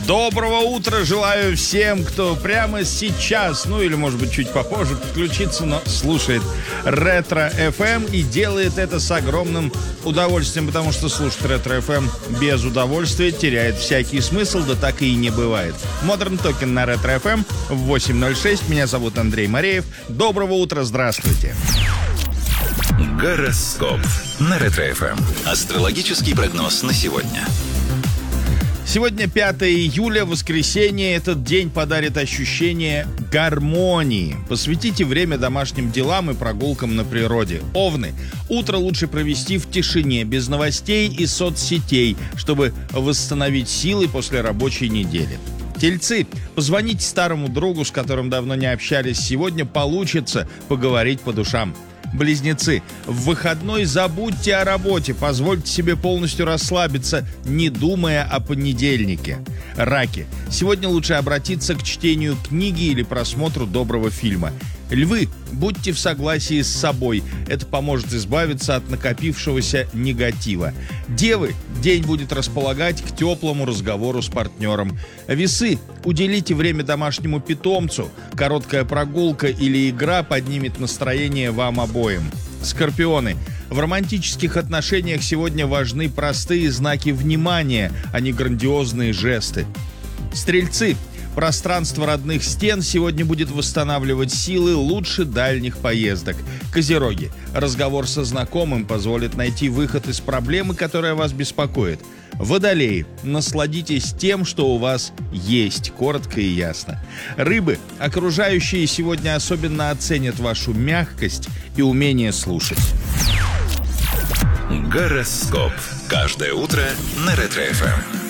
Доброго утра желаю всем, кто прямо сейчас, ну или может быть чуть попозже подключится, но слушает Ретро FM и делает это с огромным удовольствием, потому что слушать Ретро FM без удовольствия теряет всякий смысл, да так и не бывает. Modern Talking на Ретро FM в 8:06. Меня зовут Андрей Мореев. Доброго утра, здравствуйте. Гороскоп на Ретро FM. Астрологический прогноз на сегодня. Сегодня 5 июля, воскресенье. Этот день подарит ощущение гармонии. Посвятите время домашним делам и прогулкам на природе. Овны. Утро лучше провести в тишине, без новостей и соцсетей, чтобы восстановить силы после рабочей недели. Тельцы. Позвоните старому другу, с которым давно не общались. Сегодня получится поговорить по душам. Близнецы. В выходной забудьте о работе, позвольте себе полностью расслабиться, не думая о понедельнике. Раки. Сегодня лучше обратиться к чтению книги или просмотру доброго фильма. Львы. Будьте в согласии с собой. Это поможет избавиться от накопившегося негатива. Девы. День будет располагать к теплому разговору с партнером. Весы. Уделите время домашнему питомцу. Короткая прогулка или игра поднимет настроение вам обоим. Скорпионы. В романтических отношениях сегодня важны простые знаки внимания, а не грандиозные жесты. Стрельцы. Пространство родных стен сегодня будет восстанавливать силы лучше дальних поездок. Козероги. Разговор со знакомым позволит найти выход из проблемы, которая вас беспокоит. Водолеи. Насладитесь тем, что у вас есть, коротко и ясно. Рыбы. Окружающие сегодня особенно оценят вашу мягкость и умение слушать. Гороскоп. Каждое утро на Ретро FM.